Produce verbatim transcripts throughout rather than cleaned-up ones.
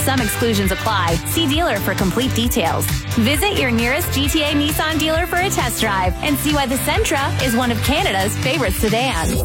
Some exclusions apply. See dealer for complete details. Visit your nearest G T A Nissan dealer for a test drive and see why the Sentra is one of Canada's favorite sedans.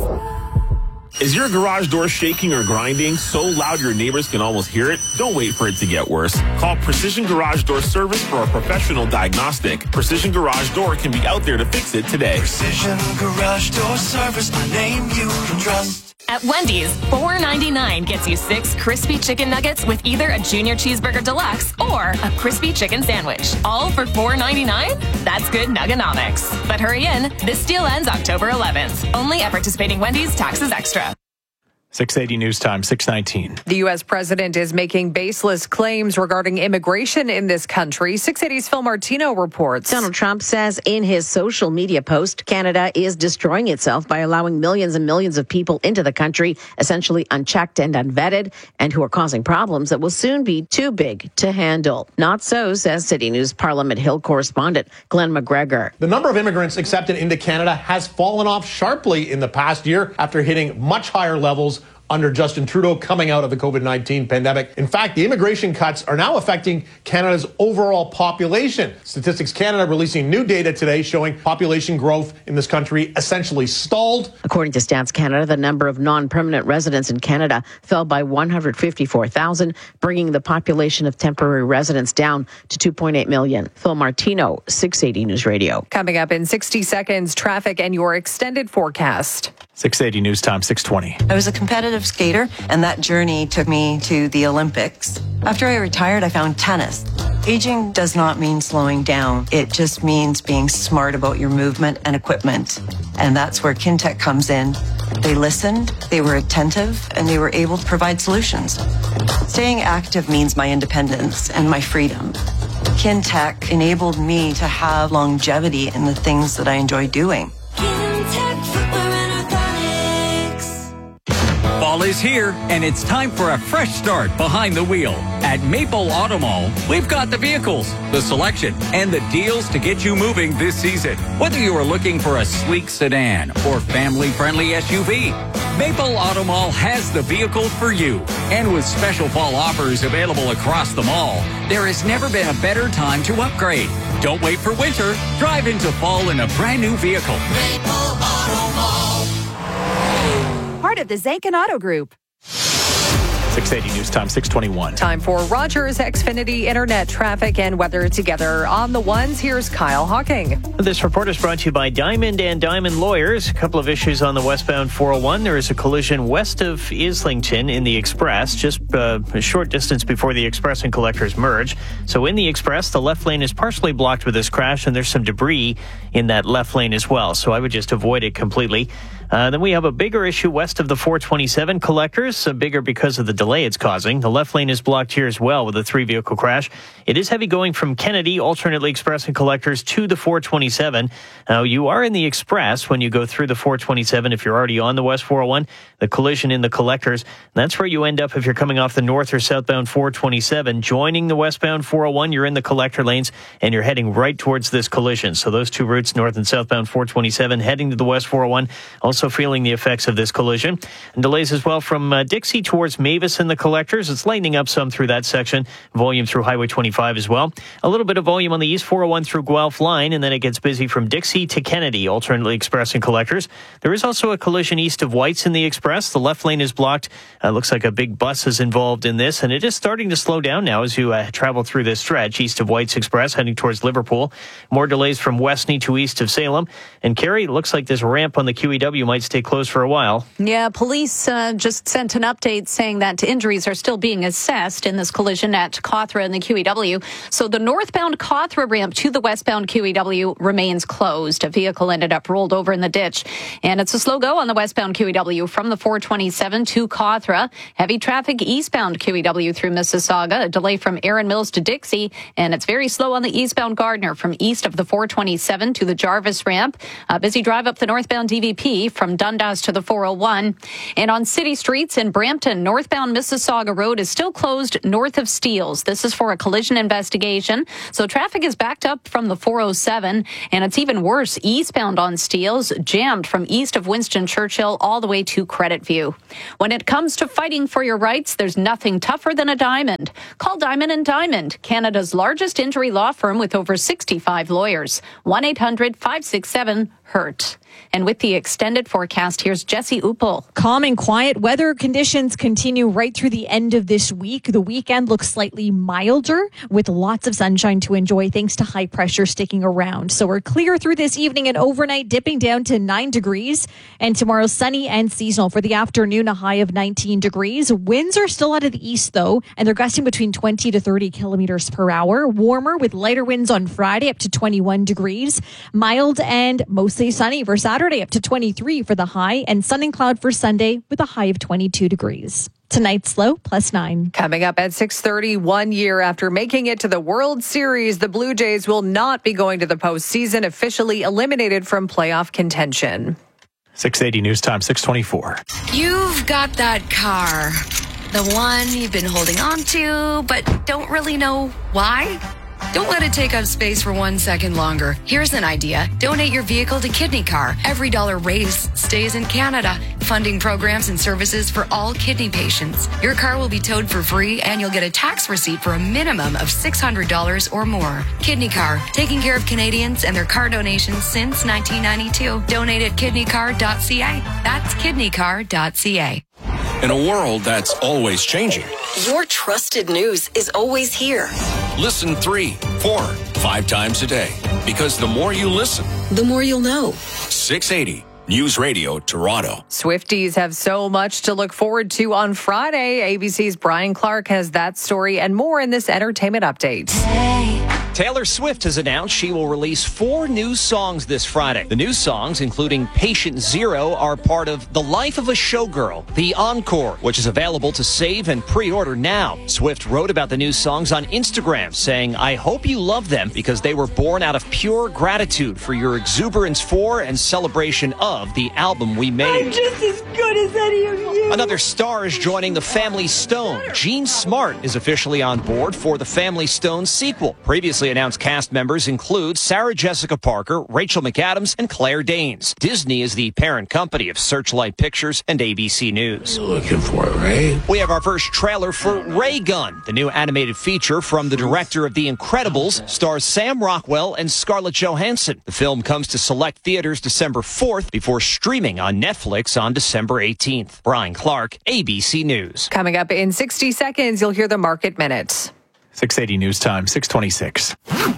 Is your garage door shaking or grinding so loud your neighbors can almost hear it? Don't wait for it to get worse. Call Precision Garage Door Service for a professional diagnostic. Precision Garage Door can be out there to fix it today. Precision Garage Door Service, a name you can trust. At Wendy's, four ninety-nine gets you six crispy chicken nuggets with either a junior cheeseburger deluxe or a crispy chicken sandwich. All for four ninety-nine? That's good nuggonomics. But hurry in, this deal ends October eleventh. Only at participating Wendy's, taxes extra. six eighty News Time, six nineteen. The U S president is making baseless claims regarding immigration in this country. six eighty's Phil Martino reports. Donald Trump says in his social media post, Canada is destroying itself by allowing millions and millions of people into the country, essentially unchecked and unvetted, and who are causing problems that will soon be too big to handle. Not so, says City News Parliament Hill correspondent Glenn McGregor. The number of immigrants accepted into Canada has fallen off sharply in the past year after hitting much higher levels under Justin Trudeau coming out of the COVID nineteen pandemic. In fact, the immigration cuts are now affecting Canada's overall population. Statistics Canada releasing new data today showing population growth in this country essentially stalled. According to Stats Canada, the number of non-permanent residents in Canada fell by one hundred fifty-four thousand, bringing the population of temporary residents down to two point eight million. Phil Martino, six eighty News Radio. Coming up in sixty seconds, traffic and your extended forecast. six eighty News Time, six twenty. I was a competitive skater, and that journey took me to the Olympics. After I retired, I found tennis. Aging does not mean slowing down. It just means being smart about your movement and equipment. And that's where Kintec comes in. They listened, they were attentive, and they were able to provide solutions. Staying active means my independence and my freedom. Kintec enabled me to have longevity in the things that I enjoy doing. Fall is here, and it's time for a fresh start behind the wheel. At Maple Auto Mall, we've got the vehicles, the selection, and the deals to get you moving this season. Whether you are looking for a sleek sedan or family-friendly S U V, Maple Auto Mall has the vehicle for you. And with special fall offers available across the mall, there has never been a better time to upgrade. Don't wait for winter. Drive into fall in a brand new vehicle. Maple Auto Mall. Part of the Zankin Auto Group. six eighty News Time, six twenty-one. Time for Rogers Xfinity Internet traffic and weather together. On the ones, here's Kyle Hawking. This report is brought to you by Diamond and Diamond Lawyers. A couple of issues on the westbound four oh one. There is a collision west of Islington in the Express, just uh, a short distance before the Express and Collectors merge. So in the Express, the left lane is partially blocked with this crash, and there's some debris in that left lane as well. So I would just avoid it completely. Uh, then we have a bigger issue west of the four twenty-seven Collectors, uh, bigger because of the delay it's causing. The left lane is blocked here as well with a three-vehicle crash. It is heavy going from Kennedy, alternately Express and Collectors, to the four twenty-seven. Now, you are in the Express when you go through the four twenty-seven. If you're already on the West four oh one, the collision in the Collectors, that's where you end up if you're coming off the north or southbound four twenty-seven. Joining the westbound four oh one, you're in the Collector lanes, and you're heading right towards this collision. So those two routes, north and southbound four twenty-seven, heading to the West four oh one, also feeling the effects of this collision. And delays as well from uh, Dixie towards Mavis in the Collectors. It's lightening up some through that section. Volume through Highway twenty-five as well. A little bit of volume on the East four oh one through Guelph line, and then it gets busy from Dixie to Kennedy, alternately Express and Collectors. There is also a collision east of White's in the Express. The left lane is blocked. Uh, looks like a big bus is involved in this, and it is starting to slow down now as you uh, travel through this stretch east of White's Express, heading towards Liverpool. More delays from Westney to east of Salem. And Carrie, it looks like this ramp on the Q E W might stay closed for a while. Yeah, police uh, just sent an update saying that injuries are still being assessed in this collision at Cawthra and the Q E W. So the northbound Cawthra ramp to the westbound Q E W remains closed. A vehicle ended up rolled over in the ditch. And it's a slow go on the westbound Q E W from the four twenty-seven to Cawthra. Heavy traffic eastbound Q E W through Mississauga. A delay from Erin Mills to Dixie. And it's very slow on the eastbound Gardner from east of the four twenty-seven to the Jarvis ramp. A busy drive up the northbound D V P from Dundas to the four oh one. And on city streets in Brampton, northbound Mississauga Road is still closed north of Steeles. This is for a collision investigation. So traffic is backed up from the four oh seven, and it's even worse eastbound on Steeles, jammed from east of Winston Churchill all the way to Credit View. When it comes to fighting for your rights, there's nothing tougher than a diamond. Call Diamond and Diamond, Canada's largest injury law firm with over sixty-five lawyers. one eight hundred five six seven hurt. And with the extended forecast, here's Jesse Uppel. Calm and quiet weather conditions continue right through the end of this week. The weekend looks slightly milder with lots of sunshine to enjoy thanks to high pressure sticking around. So we're clear through this evening and overnight, dipping down to nine degrees. And tomorrow, sunny and seasonal. For the afternoon, a high of nineteen degrees. Winds are still out of the east, though, and they're gusting between twenty to thirty kilometers per hour. Warmer with lighter winds on Friday up to twenty-one degrees. Mild and mostly sunny for Saturday up to twenty-three for the high, and sun and cloud for Sunday with a high of twenty-two degrees. Tonight's low, plus nine. Coming up at six thirty, one year after making it to the World Series, the Blue Jays will not be going to the postseason, officially eliminated from playoff contention. six eighty News Time, six twenty-four. You've got that car, the one you've been holding on to, but don't really know why. Don't let it take up space for one second longer. Here's an idea. Donate your vehicle to Kidney Car. Every dollar raised stays in Canada, funding programs and services for all kidney patients. Your car will be towed for free, and you'll get a tax receipt for a minimum of six hundred dollars or more. Kidney Car, taking care of Canadians and their car donations since nineteen ninety-two. Donate at kidney car dot c a. That's kidney car dot c a. In a world that's always changing, your trusted news is always here. Listen three, four, five times a day. Because the more you listen, the more you'll know. six eighty News Radio Toronto. Swifties have so much to look forward to on Friday. A B C's Brian Clark has that story and more in this entertainment update. Hey. Taylor Swift has announced she will release four new songs this Friday. The new songs, including Patient Zero, are part of The Life of a Showgirl, The Encore, which is available to save and pre-order now. Swift wrote about the new songs on Instagram, saying, "I hope you love them because they were born out of pure gratitude for your exuberance for and celebration of the album we made." I'm just as good as any of you. Another star is joining the Family Stone. Jean Smart is officially on board for the Family Stone sequel. Previously announced cast members include Sarah Jessica Parker, Rachel McAdams, and Claire Danes. Disney is the parent company of Searchlight Pictures and A B C News. You're looking for it, Ray? We have our first trailer for Ray Gun, the new animated feature from the director of The Incredibles, stars Sam Rockwell and Scarlett Johansson. The film comes to select theaters December fourth before streaming on Netflix on December eighteenth. Brian Clark, A B C News. Coming up in sixty seconds, you'll hear the Market Minute. six eighty News Time, six twenty-six.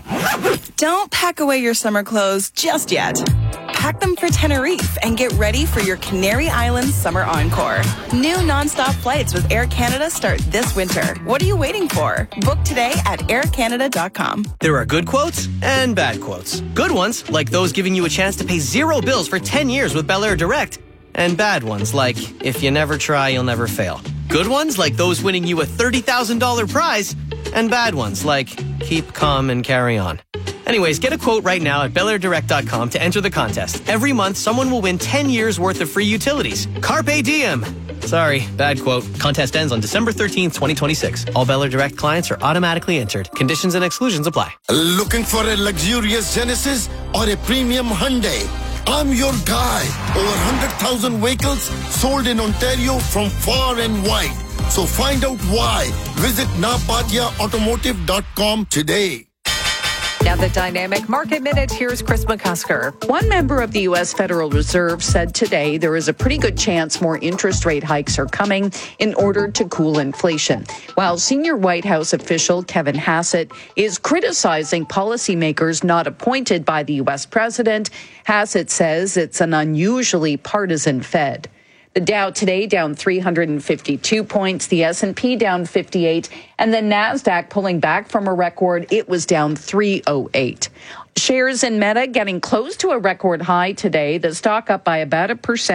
Don't pack away your summer clothes just yet. Pack them for Tenerife and get ready for your Canary Islands Summer Encore. New nonstop flights with Air Canada start this winter. What are you waiting for? Book today at air canada dot com. There are good quotes and bad quotes. Good ones, like those giving you a chance to pay zero bills for ten years with Bel Air Direct. And bad ones, like, if you never try, you'll never fail. Good ones, like those winning you a thirty thousand dollars prize. And bad ones, like, keep calm and carry on. Anyways, get a quote right now at bel air direct dot com to enter the contest. Every month, someone will win ten years worth of free utilities. Carpe diem. Sorry, bad quote. Contest ends on December thirteenth, twenty twenty-six. All Bel Air Direct clients are automatically entered. Conditions and exclusions apply. Looking for a luxurious Genesis or a premium Hyundai? I'm your guy. Over one hundred thousand vehicles sold in Ontario from far and wide. So find out why. Visit napatia automotive dot com today. Now the Dynamic Market Minute, here's Chris McCusker. One member of the U S Federal Reserve said today there is a pretty good chance more interest rate hikes are coming in order to cool inflation, while senior White House official Kevin Hassett is criticizing policymakers not appointed by the U S president. Hassett says it's an unusually partisan Fed. The Dow today down three hundred fifty-two points, the S and P down fifty-eight, and the NASDAQ pulling back from a record. It was down three oh eight. Shares in Meta getting close to a record high today. The stock up by about a percent,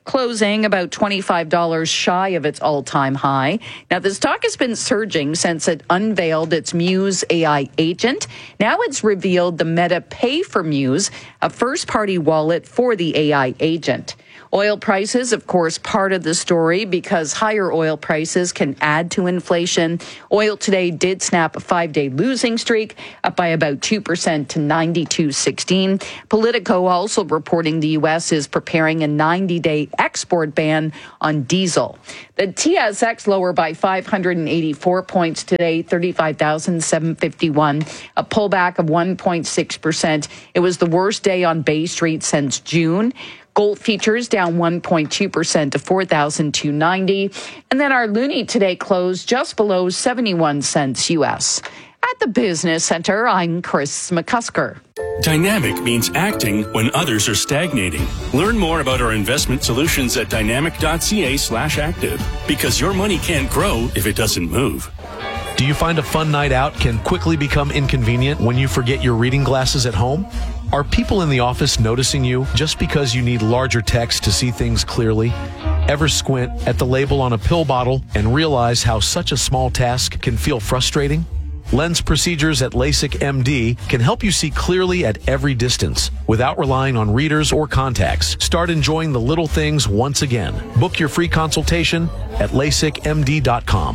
closing about twenty-five dollars shy of its all-time high. Now, the stock has been surging since it unveiled its Muse A I agent. Now it's revealed the Meta Pay for Muse, a first-party wallet for the A I agent. Oil prices, of course, part of the story because higher oil prices can add to inflation. Oil today did snap a five-day losing streak, up by about two percent to ninety-two sixteen. Politico also reporting the U S is preparing a ninety-day export ban on diesel. The T S X lower by five hundred eighty-four points today, thirty-five thousand seven hundred fifty-one, a pullback of one point six percent. It was the worst day on Bay Street since June. Gold futures down one point two percent to four thousand two hundred ninety. And then our loonie today closed just below seventy-one cents U S. At the Business Center, I'm Chris McCusker. Dynamic means acting when others are stagnating. Learn more about our investment solutions at dynamic.ca slash active. Because your money can't grow if it doesn't move. Do you find a fun night out can quickly become inconvenient when you forget your reading glasses at home? Are people in the office noticing you just because you need larger text to see things clearly? Ever squint at the label on a pill bottle and realize how such a small task can feel frustrating? Lens procedures at LASIK M D can help you see clearly at every distance without relying on readers or contacts. Start enjoying the little things once again. Book your free consultation at lasik m d dot com.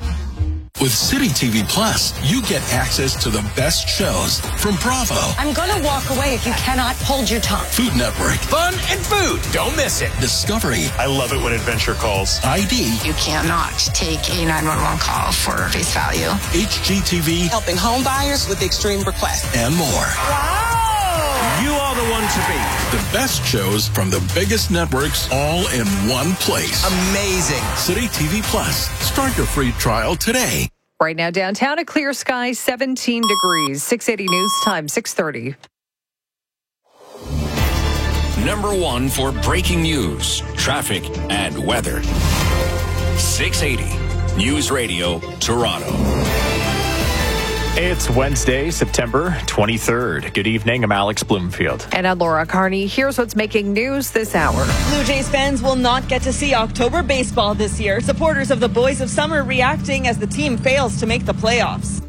With City T V Plus, you get access to the best shows from Bravo, I'm gonna walk away if you cannot hold your tongue. Food Network, Fun and food. Don't miss it. Discovery. I love it when Adventure calls. I D. You cannot take a nine one one call for face value. H G T V. Helping home buyers with extreme requests. And more. Wow! You are the one to beat. The best shows from the biggest networks all in one place. Amazing. City T V Plus. Start your free trial today. Right now, downtown, a clear sky, seventeen degrees. six eighty News Time, six thirty. Number one for breaking news, traffic, and weather. six eighty News Radio, Toronto. It's Wednesday, September twenty-third. Good evening. I'm Alex Bloomfield. And I'm Laura Carney. Here's what's making news this hour. Blue Jays fans will not get to see October baseball this year. Supporters of the Boys of Summer reacting as the team fails to make the playoffs.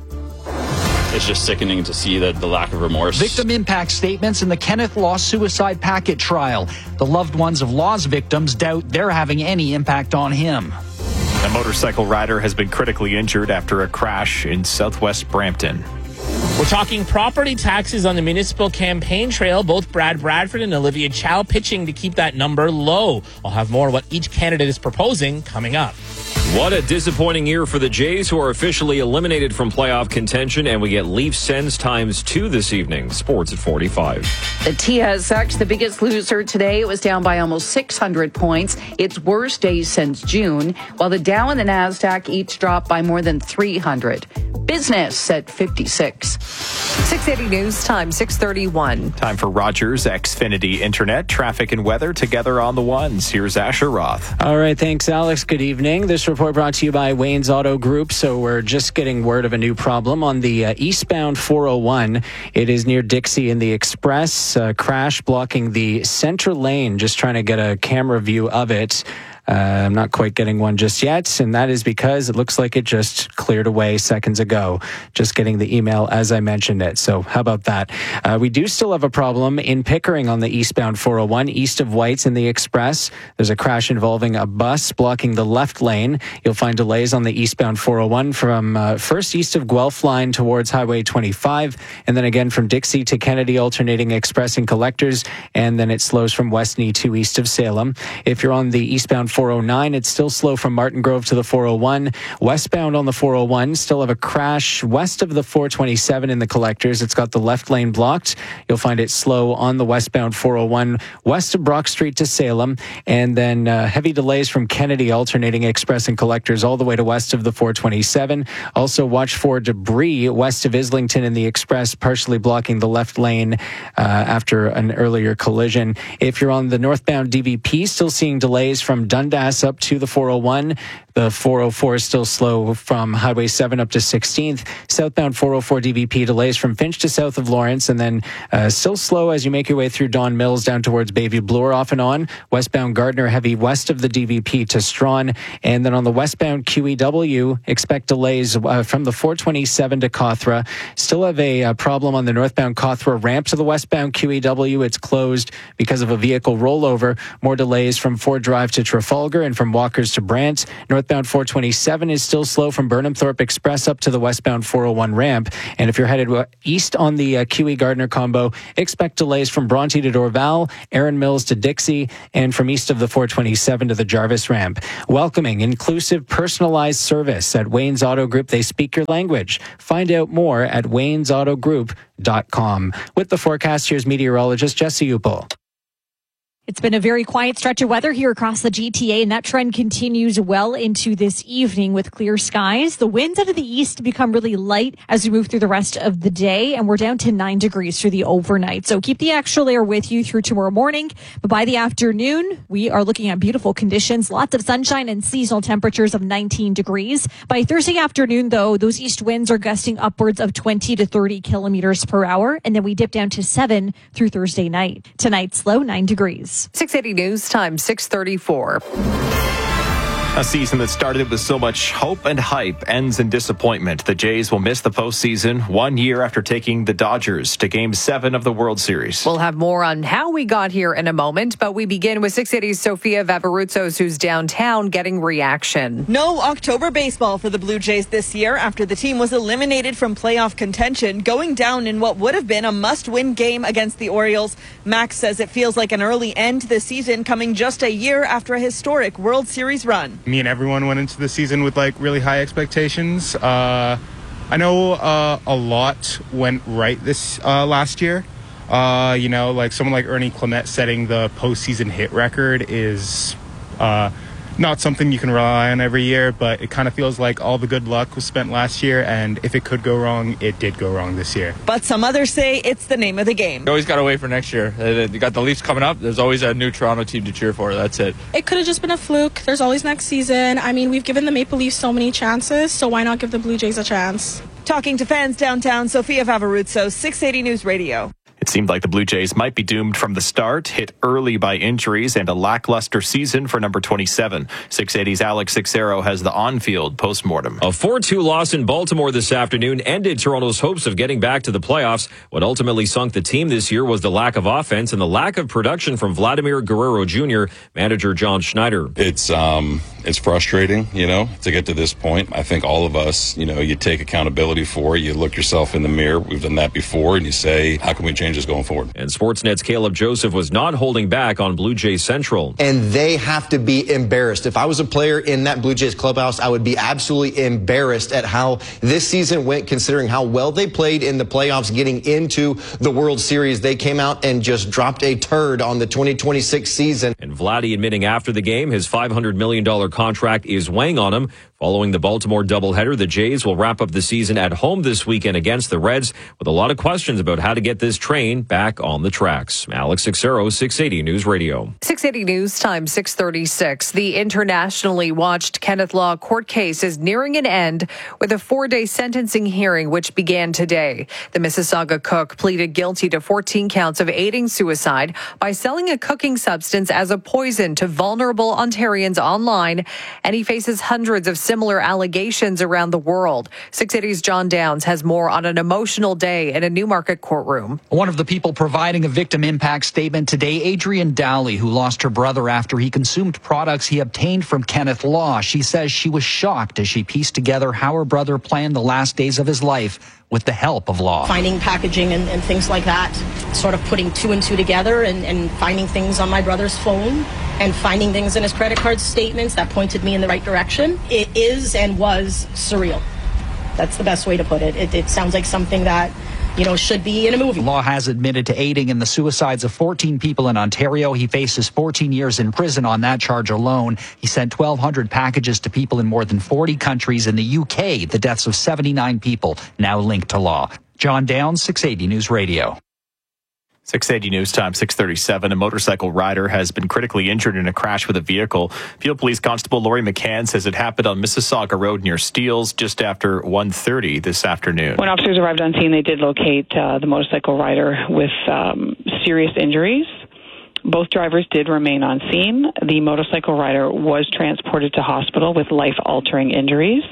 It's just sickening to see the, the lack of remorse. Victim impact statements in the Kenneth Law suicide packet trial. The loved ones of Law's victims doubt they're having any impact on him. A motorcycle rider has been critically injured after a crash in southwest Brampton. We're talking property taxes on the municipal campaign trail. Both Brad Bradford and Olivia Chow pitching to keep that number low. I'll have more what each candidate is proposing coming up. What a disappointing year for the Jays, who are officially eliminated from playoff contention, and we get Leaf Sens times two this evening. Sports at forty-five. The T S X, the biggest loser today, it was down by almost six hundred points. Its worst day since June, while the Dow and the NASDAQ each dropped by more than three hundred. Business at fifty-six. six eighty News Time, six thirty-one. Time for Rogers Xfinity Internet, traffic and weather together on the ones. Here's Asher Roth. All right, thanks, Alex. Good evening. This report brought to you by Wayne's Auto Group. So we're just getting word of a new problem on the uh, eastbound four oh one. It is near Dixie in the Express. Uh, crash blocking the center lane. Just trying to get a camera view of it. Uh, I'm not quite getting one just yet, and that is because it looks like it just cleared away seconds ago. Just getting the email as I mentioned it. So how about that? Uh, we do still have a problem in Pickering on the eastbound four oh one, east of White's in the Express. There's a crash involving a bus blocking the left lane. You'll find delays on the eastbound four oh one from uh, first east of Guelph line towards Highway twenty-five, and then again from Dixie to Kennedy, alternating express and collectors, and then it slows from Westney to east of Salem. If you're on the eastbound four oh nine, it's still slow from Martin Grove to the four oh one. Westbound on the four oh one, still have a crash west of the four twenty-seven in the collectors. It's got the left lane blocked. You'll find it slow on the westbound four oh one, west of Brock Street to Salem, and then uh, heavy delays from Kennedy, alternating express and collectors all the way to west of the four twenty-seven. Also watch for debris west of Islington in the express, partially blocking the left lane uh, after an earlier collision. If you're on the northbound D V P, still seeing delays from Dundas up to the four oh one, The four oh four is still slow from Highway seven up to sixteenth. Southbound four oh four D V P delays from Finch to south of Lawrence, and then uh, still slow as you make your way through Don Mills down towards Bayview Bloor off and on. Westbound Gardner heavy west of the D V P to Strawn. And then on the westbound Q E W, expect delays uh, from the four twenty-seven to Cawthra. Still have a uh, problem on the northbound Cawthra ramp to the westbound Q E W. It's closed because of a vehicle rollover. More delays from Ford Drive to Trafalgar and from Walkers to Brant. Northbound four twenty-seven is still slow from Burnham Thorpe Express up to the westbound four oh one ramp. And if you're headed east on the uh, Q E Gardner combo, expect delays from Bronte to Dorval, Erin Mills to Dixie, and from east of the four twenty-seven to the Jarvis ramp. Welcoming, inclusive, personalized service at Wayne's Auto Group. They speak your language. Find out more at waynes auto group dot com. With the forecast, here's meteorologist Jesse Upel. It's been a very quiet stretch of weather here across the G T A, and that trend continues well into this evening with clear skies. The winds out of the east become really light as we move through the rest of the day, and we're down to nine degrees through the overnight. So keep the extra layer with you through tomorrow morning. But by the afternoon, we are looking at beautiful conditions, lots of sunshine and seasonal temperatures of nineteen degrees. By Thursday afternoon, though, those east winds are gusting upwards of twenty to thirty kilometers per hour, and then we dip down to seven through Thursday night. Tonight's low, nine degrees. six eighty News Time, six thirty-four. A season that started with so much hope and hype ends in disappointment. The Jays will miss the postseason one year after taking the Dodgers to Game seven of the World Series. We'll have more on how we got here in a moment, but we begin with six eighty's Sofia Vavarutsos, who's downtown getting reaction. No October baseball for the Blue Jays this year after the team was eliminated from playoff contention, going down in what would have been a must-win game against the Orioles. Max says it feels like an early end to the season, coming just a year after a historic World Series run. Me and everyone went into the season with like really high expectations. Uh, I know uh, a lot went right this uh, last year. Uh, you know, like someone like Ernie Clement setting the postseason hit record is uh, not something you can rely on every year, but it kind of feels like all the good luck was spent last year, and if it could go wrong, it did go wrong this year. But some others say it's the name of the game. You always got to wait for next year. You got the Leafs coming up. There's always a new Toronto team to cheer for. That's it. It could have just been a fluke. There's always next season. I mean, we've given the Maple Leafs so many chances, so why not give the Blue Jays a chance? Talking to fans downtown, Sofia Vavarutsos, six eighty News Radio. It seemed like the Blue Jays might be doomed from the start, hit early by injuries and a lackluster season for number twenty-seven. six eighty's Alex Sixero has the on-field postmortem. A four two loss in Baltimore this afternoon ended Toronto's hopes of getting back to the playoffs. What ultimately sunk the team this year was the lack of offense and the lack of production from Vladimir Guerrero Junior Manager John Schneider. It's um, it's frustrating, you know, to get to this point. I think all of us, you know, you take accountability for it. You look yourself in the mirror. We've done that before, and you say, how can we change this going forward? And Sportsnet's Caleb Joseph was not holding back on Blue Jays Central. And they have to be embarrassed. If I was a player in that Blue Jays clubhouse, I would be absolutely embarrassed at how this season went, considering how well they played in the playoffs getting into the World Series. They came out and just dropped a turd on the twenty twenty-six season. And Vladdy admitting after the game his five hundred million dollars contract is weighing on him. Following the Baltimore doubleheader, the Jays will wrap up the season at home this weekend against the Reds with a lot of questions about how to get this train back on the tracks. Alex Sixero, six eighty News Radio. six eighty News Time, six thirty-six. The internationally watched Kenneth Law court case is nearing an end with a four-day sentencing hearing which began today. The Mississauga cook pleaded guilty to fourteen counts of aiding suicide by selling a cooking substance as a poison to vulnerable Ontarians online, and he faces hundreds of similar allegations around the world. six eighty's John Downs has more on an emotional day in a Newmarket courtroom. One of the people providing a victim impact statement today, Adrienne Dowley, who lost her brother after he consumed products he obtained from Kenneth Law. She says she was shocked as she pieced together how her brother planned the last days of his life with the help of Law. Finding packaging and, and things like that, sort of putting two and two together and, and finding things on my brother's phone and finding things in his credit card statements that pointed me in the right direction. It is and was surreal. That's the best way to put it. It, it sounds like something that, you know, should be in a movie. Law has admitted to aiding in the suicides of fourteen people in Ontario. He faces fourteen years in prison on that charge alone. He sent twelve hundred packages to people in more than forty countries. In the U K, the deaths of seventy-nine people now linked to Law. John Downs, six eighty News Radio. six eighty News Time, six thirty-seven. A motorcycle rider has been critically injured in a crash with a vehicle. Field Police Constable Lori McCann says it happened on Mississauga Road near Steeles just after one thirty this afternoon. When officers arrived on scene, they did locate uh, the motorcycle rider with um, serious injuries. Both drivers did remain on scene. The motorcycle rider was transported to hospital with life-altering injuries.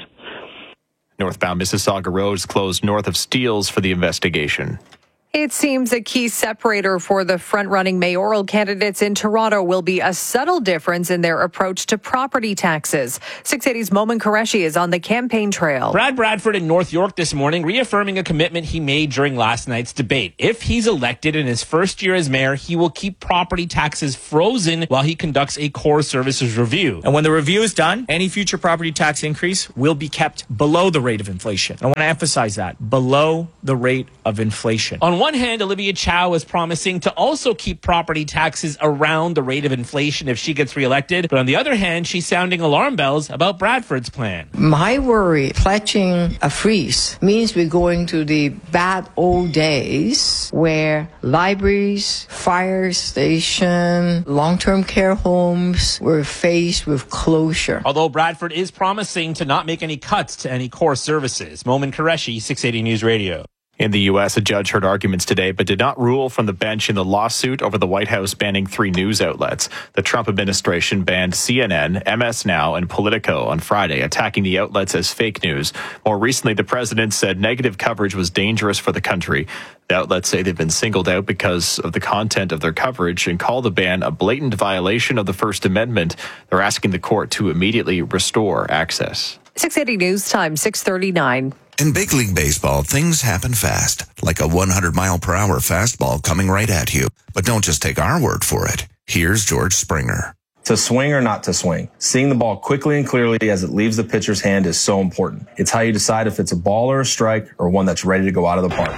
Northbound Mississauga Road is closed north of Steeles for the investigation. It seems a key separator for the front-running mayoral candidates in Toronto will be a subtle difference in their approach to property taxes. six eighty's Momin Qureshi is on the campaign trail. Brad Bradford in North York this morning reaffirming a commitment he made during last night's debate. If he's elected in his first year as mayor, he will keep property taxes frozen while he conducts a core services review. And when the review is done, any future property tax increase will be kept below the rate of inflation. I want to emphasize that, below the rate of inflation. On one hand, Olivia Chow is promising to also keep property taxes around the rate of inflation if she gets reelected. But on the other hand, she's sounding alarm bells about Bradford's plan. My worry, pledging a freeze means we're going to the bad old days where libraries, fire station, long-term care homes were faced with closure. Although Bradford is promising to not make any cuts to any core services. Momin Qureshi, six eighty News Radio. In the U S, a judge heard arguments today but did not rule from the bench in the lawsuit over the White House banning three news outlets. The Trump administration banned C N N, M S Now, and Politico on Friday, attacking the outlets as fake news. More recently, the president said negative coverage was dangerous for the country. The outlets say they've been singled out because of the content of their coverage and call the ban a blatant violation of the First Amendment. They're asking the court to immediately restore access. six eighty News Time, six thirty-nine. In Big League Baseball, things happen fast, like a one hundred mile per hour fastball coming right at you. But don't just take our word for it. Here's George Springer. To swing or not to swing, seeing the ball quickly and clearly as it leaves the pitcher's hand is so important. It's how you decide if it's a ball or a strike or one that's ready to go out of the park.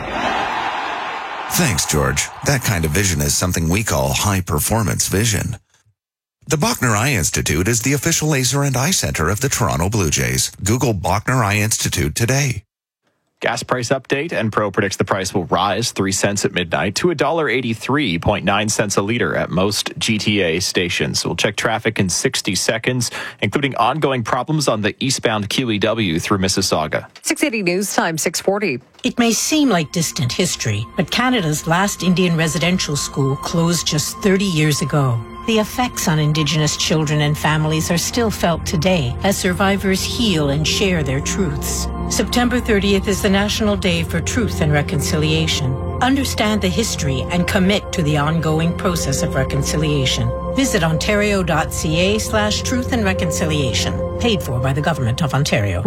Thanks, George. That kind of vision is something we call high-performance vision. The Bachner Eye Institute is the official laser and eye center of the Toronto Blue Jays. Google Bachner Eye Institute today. Gas price update. Enpro predicts the price will rise three cents at midnight to one dollar eighty-three point nine cents a liter at most G T A stations. We'll check traffic in sixty seconds, including ongoing problems on the eastbound Q E W through Mississauga. six eighty News Time, six forty. It may seem like distant history, but Canada's last Indian residential school closed just thirty years ago. The effects on Indigenous children and families are still felt today as survivors heal and share their truths. September thirtieth is the National Day for Truth and Reconciliation. Understand the history and commit to the ongoing process of reconciliation. Visit ontario.ca slash truth and reconciliation. Paid for by the Government of Ontario.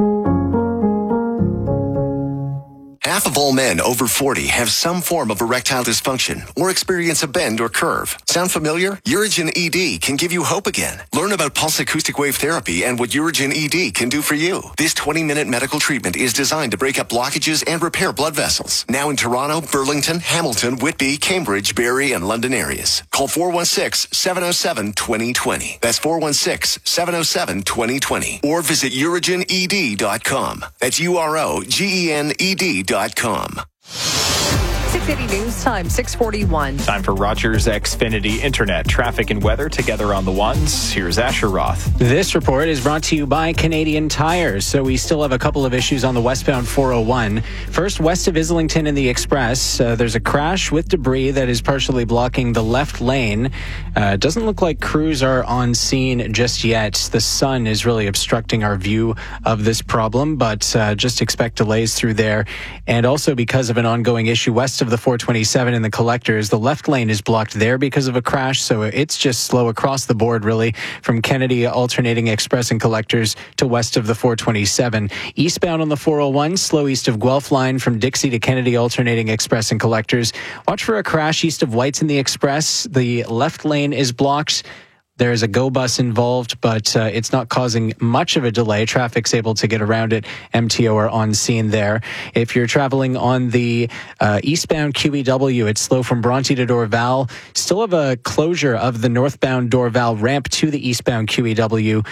Half of all men over forty have some form of erectile dysfunction or experience a bend or curve. Sound familiar? Urigen E D can give you hope again. Learn about pulse acoustic wave therapy and what Urigen E D can do for you. This twenty-minute medical treatment is designed to break up blockages and repair blood vessels. Now in Toronto, Burlington, Hamilton, Whitby, Cambridge, Barrie, and London areas. Call four one six, seven oh seven, two oh two oh. That's four one six, seven oh seven, two oh two oh. Or visit urigen e d dot com. That's U R O G E N E D dot com. six eighty News Time, six forty-one. Time for Rogers Xfinity Internet. Traffic and weather together on the ones. Here's Asher Roth. This report is brought to you by Canadian Tire. So we still have a couple of issues on the westbound four oh one. First, west of Islington in the Express, uh, there's a crash with debris that is partially blocking the left lane. Uh, it doesn't look like crews are on scene just yet. The sun is really obstructing our view of this problem, but uh, just expect delays through there. And also because of an ongoing issue west of the four twenty-seven in the Collectors, the left lane is blocked there because of a crash, so it's just slow across the board, really, from Kennedy alternating Express and Collectors to west of the four twenty-seven. Eastbound on the four oh one, slow east of Guelph line from Dixie to Kennedy alternating Express and Collectors. Watch for a crash east of Whites in the Express. The left lane is blocked. There's a GO bus involved, but uh, it's not causing much of a delay. Traffic's able to get around it. M T O are on scene there. If you're traveling on the uh, eastbound Q E W, it's slow from Bronte to Dorval. Still have a closure of the northbound Dorval ramp to the eastbound Q E W.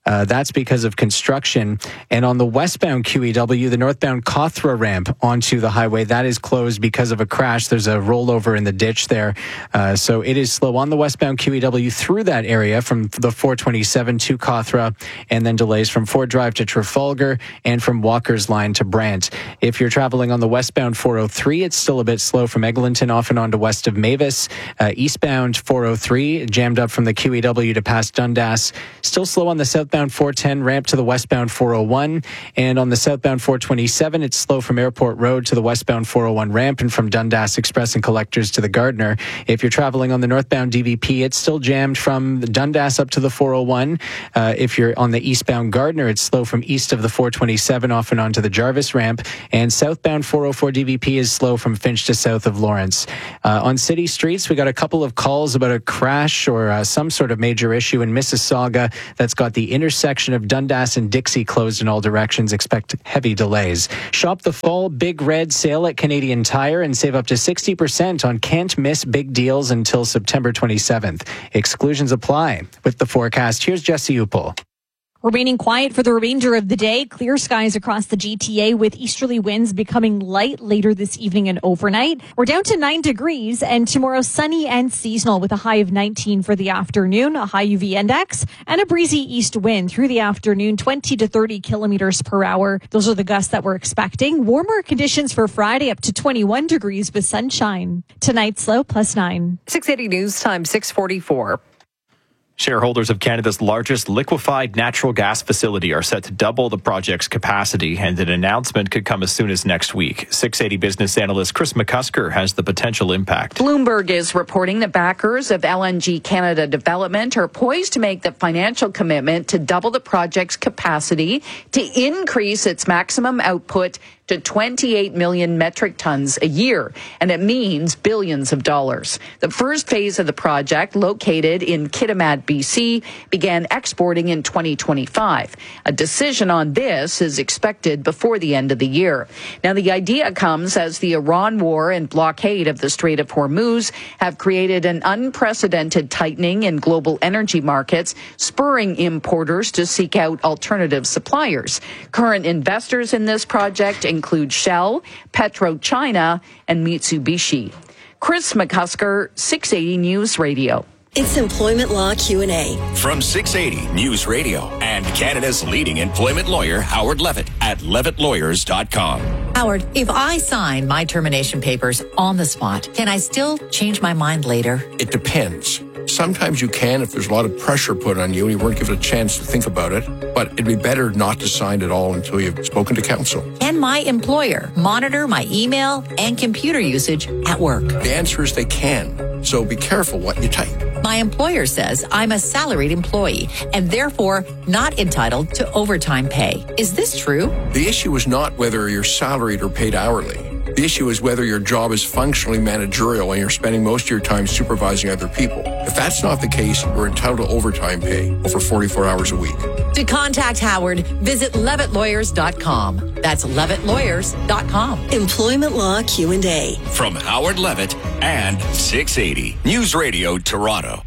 Uh, that's because of construction. And on the westbound Q E W, the northbound Kothra ramp onto the highway, that is closed because of a crash. There's a rollover in the ditch there. Uh, so it is slow on the westbound Q E W through that area from the four twenty-seven to Kothra, and then delays from Ford Drive to Trafalgar and from Walker's Line to Brant. If you're traveling on the westbound four oh three, it's still a bit slow from Eglinton off and on to west of Mavis. Uh, eastbound four oh three jammed up from the Q E W to past Dundas. Still slow on the southbound four ten ramp to the westbound four oh one. And on the southbound four twenty-seven, it's slow from Airport Road to the westbound four oh one ramp and from Dundas Express and Collectors to the Gardner. If you're traveling on the northbound D V P, it's still jammed from Dundas up to the four oh one. Uh, if you're on the eastbound Gardner, it's slow from east of the four twenty-seven off and onto the Jarvis ramp. And southbound four oh four D V P is slow from Finch to south of Lawrence. Uh, on city streets, we got a couple of calls about a crash or uh, some sort of major issue in Mississauga that's got the intersection of Dundas and Dixie closed in all directions. Expect heavy delays. Shop the fall Big Red sale at Canadian Tire and save up to sixty percent on can't miss big deals until September twenty-seventh. Exclusions apply. With the forecast, here's Jesse Upel. Remaining quiet for the remainder of the day. Clear skies across the G T A with easterly winds becoming light later this evening and overnight. We're down to nine degrees and tomorrow sunny and seasonal with a high of nineteen for the afternoon, a high U V index and a breezy east wind through the afternoon, twenty to thirty kilometers per hour. Those are the gusts that we're expecting. Warmer conditions for Friday up to twenty-one degrees with sunshine. Tonight's low plus nine. six eighty News Time, six forty-four. Shareholders of Canada's largest liquefied natural gas facility are set to double the project's capacity, and an announcement could come as soon as next week. six eighty business analyst Chris McCusker has the potential impact. Bloomberg is reporting that backers of L N G Canada Development are poised to make the financial commitment to double the project's capacity to increase its maximum output to twenty-eight million metric tons a year, and it means billions of dollars. The first phase of the project, located in Kitimat, B C, began exporting in twenty twenty-five. A decision on this is expected before the end of the year. Now, the idea comes as the Iran war and blockade of the Strait of Hormuz have created an unprecedented tightening in global energy markets, spurring importers to seek out alternative suppliers. Current investors in this project include Shell, PetroChina, and Mitsubishi. Chris McCusker, six eighty News Radio. It's Employment Law Q and A. From six eighty News Radio and Canada's leading employment lawyer, Howard Levitt, at levitt lawyers dot com. Howard, if I sign my termination papers on the spot, can I still change my mind later? It depends. Sometimes you can if there's a lot of pressure put on you and you weren't given a chance to think about it, but it'd be better not to sign at all until you've spoken to counsel. Can my employer monitor my email and computer usage at work? The answer is they can, so be careful what you type. My employer says I'm a salaried employee and therefore not entitled to overtime pay. Is this true? The issue is not whether you're salaried or paid hourly. The issue is whether your job is functionally managerial and you're spending most of your time supervising other people. If that's not the case, you're entitled to overtime pay over forty-four hours a week. To contact Howard, visit levitt lawyers dot com. That's levitt lawyers dot com. Employment Law Q and A. From Howard Levitt and six eighty News Radio Toronto.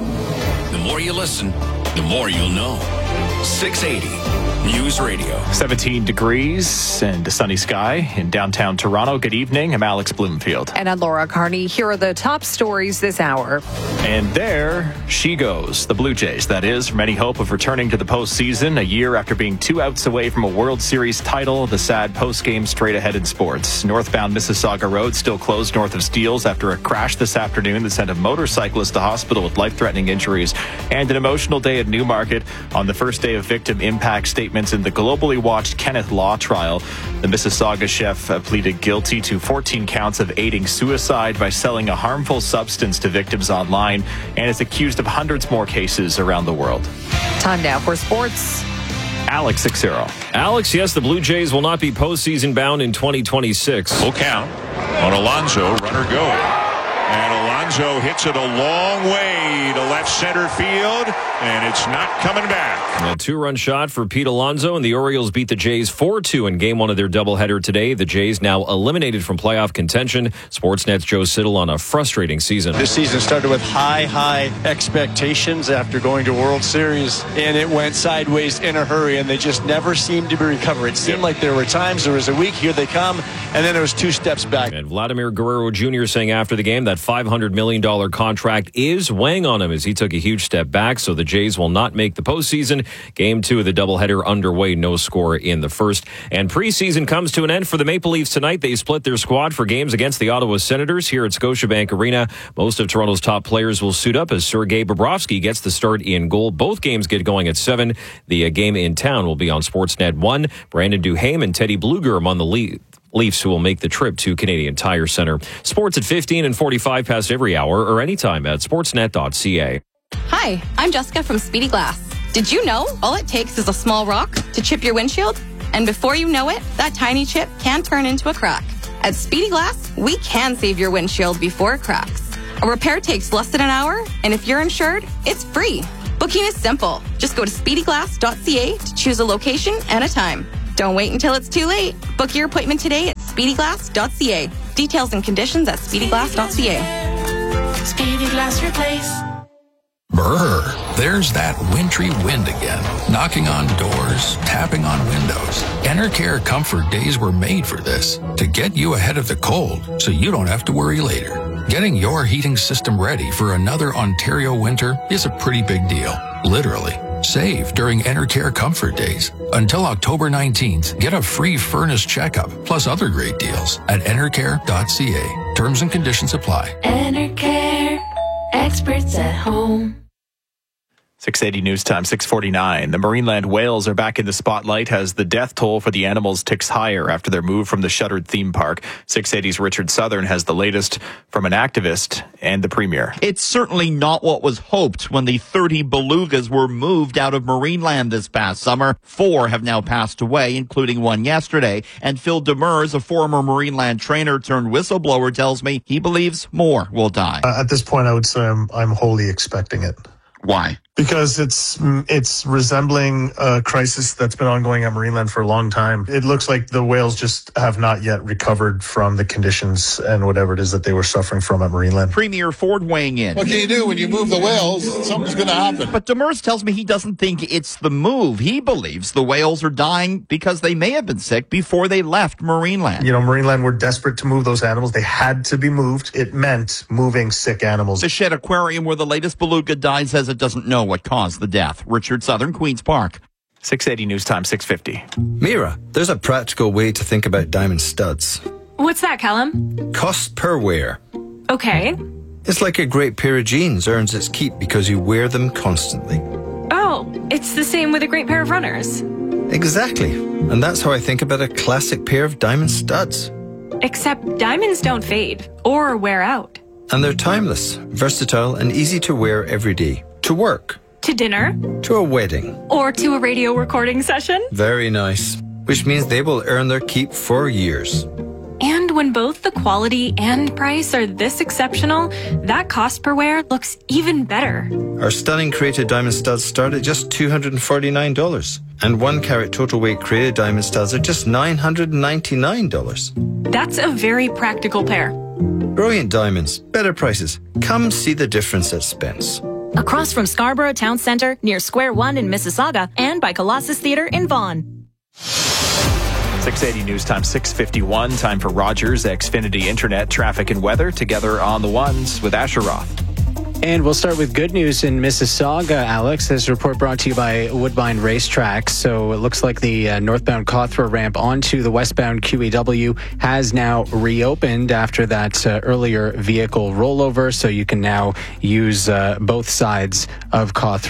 The more you listen, the more you'll know. six eighty News Radio. seventeen degrees and a sunny sky in downtown Toronto. Good evening. I'm Alex Bloomfield. And I'm Laura Carney. Here are the top stories this hour. And there she goes. The Blue Jays, that is. From any hope of returning to the postseason a year after being two outs away from a World Series title. The sad post-game straight ahead in sports. Northbound Mississauga Road still closed north of Steeles after a crash this afternoon that sent a motorcyclist to hospital with life-threatening injuries. And an emotional day at Newmarket on the first day of victim impact statements in the globally watched Kenneth Law trial. The Mississauga chef uh, pleaded guilty to fourteen counts of aiding suicide by selling a harmful substance to victims online and is accused of hundreds more cases around the world. Time now for sports. Alex Sixero. Alex, yes, the Blue Jays will not be postseason bound in twenty twenty-six. Full count on Alonso, runner going. And Alonso hits it a long way to left center field, and it's not coming back. A two-run shot for Pete Alonso, and the Orioles beat the Jays four two in game one of their doubleheader today. The Jays now eliminated from playoff contention. Sportsnet's Joe Siddle on a frustrating season. This season started with high, high expectations after going to World Series, and it went sideways in a hurry, and they just never seemed to be recovered. It seemed like there were times there was a week, here they come, and then it was two steps back. And Vladimir Guerrero Junior saying after the game that five hundred million dollars contract is weighing on him as he took a huge step back, so the Jays will not make the postseason. Game two of the doubleheader underway, no score in the first. And preseason comes to an end for the Maple Leafs tonight. They split their squad for games against the Ottawa Senators here at Scotiabank Arena. Most of Toronto's top players will suit up as Sergei Bobrovsky gets the start in goal. Both games get going at seven. The uh, game in town will be on Sportsnet one. Brandon Duhaime and Teddy Bluger among the lead. Leafs who will make the trip to Canadian Tire Centre. Sports at fifteen and forty-five past every hour or anytime at sportsnet dot c a. Hi, I'm Jessica from Speedy Glass. Did you know all it takes is a small rock to chip your windshield? And before you know it, that tiny chip can turn into a crack. At Speedy Glass, we can save your windshield before it cracks. A repair takes less than an hour, and if you're insured, it's free. Booking is simple. Just go to speedy glass dot c a to choose a location and a time. Don't wait until it's too late. Book your appointment today at speedy glass dot c a. Details and conditions at speedy glass dot c a. Speedy Glass Replace. Brr, there's that wintry wind again, knocking on doors, tapping on windows. Enercare Comfort Days were made for this, to get you ahead of the cold so you don't have to worry later. Getting your heating system ready for another Ontario winter is a pretty big deal, literally. Save during Enercare Comfort Days. Until October nineteenth, get a free furnace checkup, plus other great deals at enercare dot c a. Terms and conditions apply. Enercare, experts at home. six eighty News Time, six forty-nine. The Marineland whales are back in the spotlight as the death toll for the animals ticks higher after their move from the shuttered theme park. six eighty's Richard Southern has the latest from an activist and the premier. It's certainly not what was hoped when the thirty belugas were moved out of Marineland this past summer. Four have now passed away, including one yesterday. And Phil Demers, a former Marineland trainer turned whistleblower, tells me he believes more will die. Uh, at this point, I would say I'm, I'm wholly expecting it. Why? Because it's it's resembling a crisis that's been ongoing at Marineland for a long time. It looks like the whales just have not yet recovered from the conditions and whatever it is that they were suffering from at Marineland. Premier Ford weighing in. What can you do when you move the whales? Something's going to happen. But Demers tells me he doesn't think it's the move. He believes the whales are dying because they may have been sick before they left Marineland. You know, Marineland were desperate to move those animals. They had to be moved. It meant moving sick animals. The Shed Aquarium, where the latest beluga died, says it doesn't know what caused the death. Richard Southern, Queen's Park. six eighty News Time, six fifty. Mira, there's a practical way to think about diamond studs. What's that, Callum? Cost per wear. Okay. It's like a great pair of jeans earns its keep because you wear them constantly. Oh, it's the same with a great pair of runners. Exactly. And that's how I think about a classic pair of diamond studs. Except diamonds don't fade or wear out. And they're timeless, versatile, and easy to wear every day. To work. To dinner. To a wedding. Or to a radio recording session. Very nice. Which means they will earn their keep for years. And when both the quality and price are this exceptional, that cost per wear looks even better. Our stunning created diamond studs start at just two hundred forty-nine dollars. And one carat total weight created diamond studs are just nine hundred ninety-nine dollars. That's a very practical pair. Brilliant diamonds, better prices. Come see the difference at Spence. Across from Scarborough Town Centre, near Square One in Mississauga, and by Colossus Theatre in Vaughan. six eighty News Time, six fifty-one. Time for Rogers Xfinity Internet, traffic and weather together on the ones with Asher Roth. And we'll start with good news in Mississauga, Alex. This report brought to you by Woodbine Racetrack. So it looks like the uh, northbound Cawthra ramp onto the westbound Q E W has now reopened after that uh, earlier vehicle rollover. So you can now use uh, both sides of Cawthra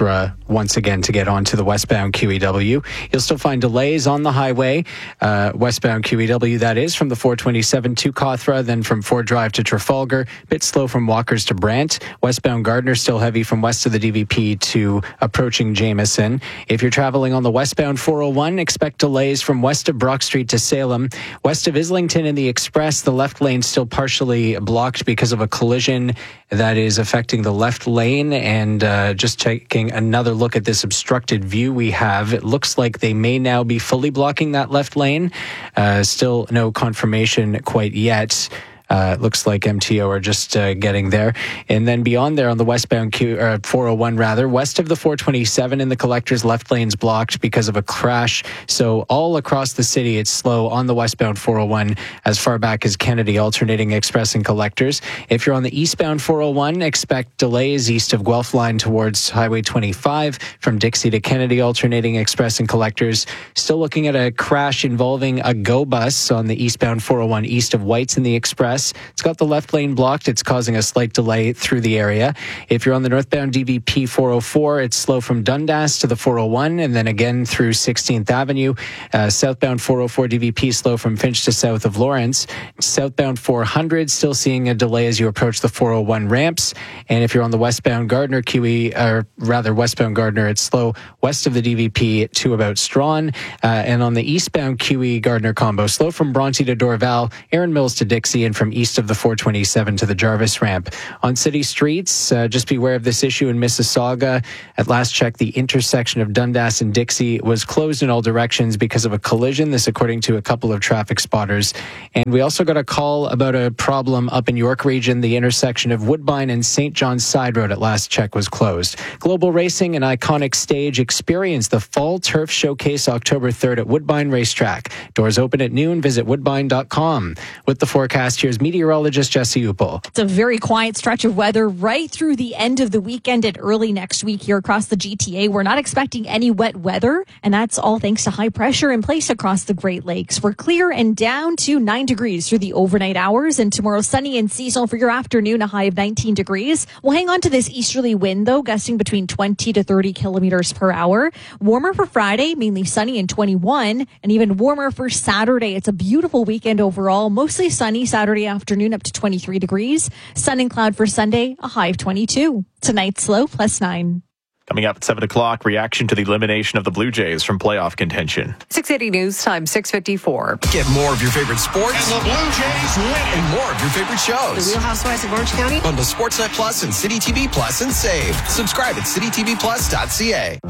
once again to get onto the westbound Q E W. You'll still find delays on the highway, uh, westbound Q E W, that is, from the four twenty-seven to Cawthra, then from Ford Drive to Trafalgar. Bit slow from Walkers to Brant. Westbound Gardner still heavy from west of the D V P to approaching Jameson. If you're traveling on the westbound four oh one, expect delays from west of Brock Street to Salem. West of Islington in the Express, the left lane still partially blocked because of a collision that is affecting the left lane. And uh, just taking another look at this obstructed view we have, it looks like they may now be fully blocking that left lane. Uh, still no confirmation quite yet. Uh, it looks like M T O are just uh, getting there. And then beyond there on the westbound Q, or four oh one rather, west of the four twenty-seven in the collectors, left lane's blocked because of a crash. So all across the city, it's slow on the westbound four oh one as far back as Kennedy, alternating express and collectors. If you're on the eastbound four oh one, expect delays east of Guelph line towards Highway twenty-five from Dixie to Kennedy, alternating express and collectors. Still looking at a crash involving a GO bus on the eastbound four oh one east of Whites in the express. It's got the left lane blocked. It's causing a slight delay through the area. If you're on the northbound D V P four oh four, it's slow from Dundas to the four oh one and then again through sixteenth Avenue. Uh, southbound four oh four D V P slow from Finch to south of Lawrence. Southbound four hundred still seeing a delay as you approach the four oh one ramps. And if you're on the westbound Gardner Q E, or rather westbound Gardner, it's slow west of the D V P to about Strawn. Uh, and on the eastbound Q E Gardner combo, slow from Bronte to Dorval, Erin Mills to Dixie, and from east of the four twenty-seven to the Jarvis ramp. On city streets, uh, just beware of this issue in Mississauga. At last check, the intersection of Dundas and Dixie was closed in all directions because of a collision. This according to a couple of traffic spotters. And we also got a call about a problem up in York Region. The intersection of Woodbine and Saint John's Side Road at last check was closed. Global Racing, an iconic stage. Experience the Fall Turf Showcase October third at Woodbine Racetrack. Doors open at noon. Visit woodbine dot com. With the forecast, here's meteorologist Jesse Upel. It's a very quiet stretch of weather right through the end of the weekend and early next week here across the G T A. We're not expecting any wet weather, and that's all thanks to high pressure in place across the Great Lakes. We're clear and down to nine degrees through the overnight hours, and tomorrow sunny and seasonal for your afternoon, a high of nineteen degrees. We'll hang on to this easterly wind, though, gusting between twenty to thirty kilometers per hour. Warmer for Friday, mainly sunny and twenty-one, and even warmer for Saturday. It's a beautiful weekend overall, mostly sunny Saturday afternoon up to twenty-three degrees. Sun and cloud for Sunday, a high of twenty-two. Tonight's low, plus nine. Coming up at seven o'clock, reaction to the elimination of the Blue Jays from playoff contention. six eighty News Time, six fifty-four. Get more of your favorite sports. And the Blue Jays win. And more of your favorite shows. The Real Housewives of Orange County. Bundle Sportsnet Plus and City T V Plus and save. Subscribe at city t v plus dot c a.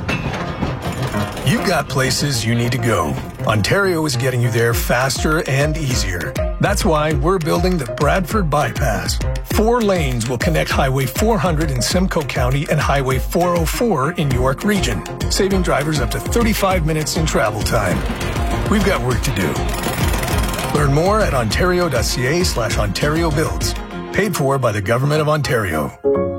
You've got places you need to go. Ontario is getting you there faster and easier. That's why we're building the Bradford Bypass. Four lanes will connect Highway four hundred in Simcoe County and Highway four oh four in York Region, saving drivers up to thirty-five minutes in travel time. We've got work to do. Learn more at ontario.ca slash Ontario Builds. Paid for by the Government of Ontario.